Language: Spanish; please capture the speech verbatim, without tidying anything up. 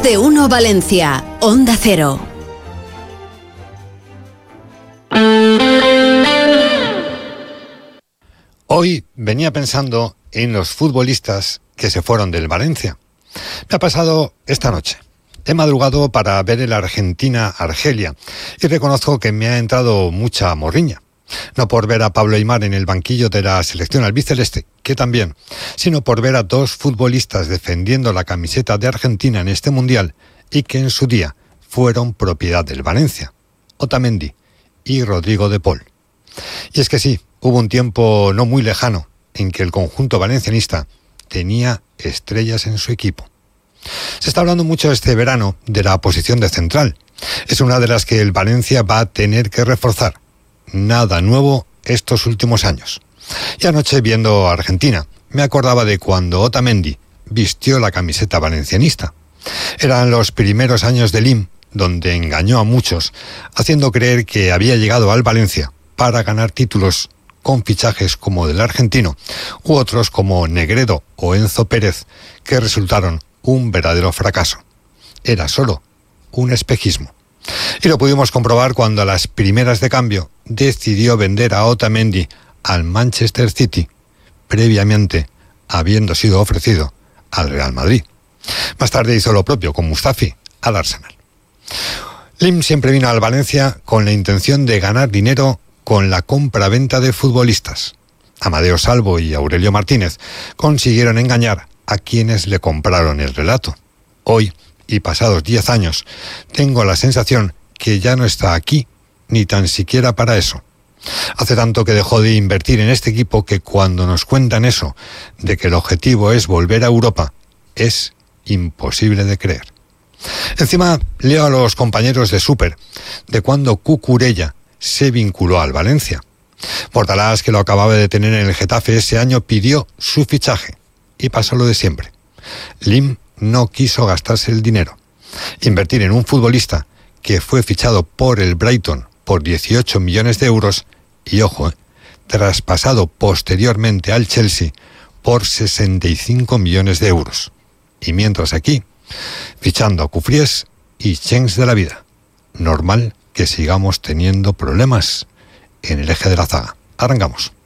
Más de uno Valencia, Onda Cero. Hoy venía pensando en los futbolistas que se fueron del Valencia. Me ha pasado esta noche. He madrugado para ver el Argentina-Argelia y reconozco que me ha entrado mucha morriña. No por ver a Pablo Aimar en el banquillo de la selección albiceleste, que también, sino por ver a dos futbolistas defendiendo la camiseta de Argentina en este Mundial y que en su día fueron propiedad del Valencia, Otamendi y Rodrigo de Paul. Y es que sí, hubo un tiempo no muy lejano en que el conjunto valencianista tenía estrellas en su equipo. Se está hablando mucho este verano de la posición de central. Es una de las que el Valencia va a tener que reforzar. Nada nuevo estos últimos años. Y anoche, viendo a Argentina, me acordaba de cuando Otamendi vistió la camiseta valencianista. Eran los primeros años de Lim, donde engañó a muchos, haciendo creer que había llegado al Valencia para ganar títulos con fichajes como del argentino, u otros como Negredo o Enzo Pérez, que resultaron un verdadero fracaso. Era solo un espejismo. Y lo pudimos comprobar cuando a las primeras de cambio decidió vender a Otamendi al Manchester City, previamente habiendo sido ofrecido al Real Madrid. Más tarde hizo lo propio con Mustafi al Arsenal. Lim siempre vino al Valencia con la intención de ganar dinero con la compra-venta de futbolistas. Amadeo Salvo y Aurelio Martínez consiguieron engañar a quienes le compraron el relato. Hoy, y pasados diez años, tengo la sensación que ya no está aquí, ni tan siquiera para eso. Hace tanto que dejó de invertir en este equipo que cuando nos cuentan eso, de que el objetivo es volver a Europa, es imposible de creer. Encima, leo a los compañeros de Super, de cuando Cucurella se vinculó al Valencia. Bordalás, que lo acababa de tener en el Getafe ese año, pidió su fichaje, y pasó lo de siempre. Lim no quiso gastarse el dinero. Invertir en un futbolista que fue fichado por el Brighton por dieciocho millones de euros y, ojo, eh, traspasado posteriormente al Chelsea por sesenta y cinco millones de euros. Y mientras aquí, fichando a Cufries y Chengs de la vida. Normal que sigamos teniendo problemas en el eje de la zaga. Arrancamos.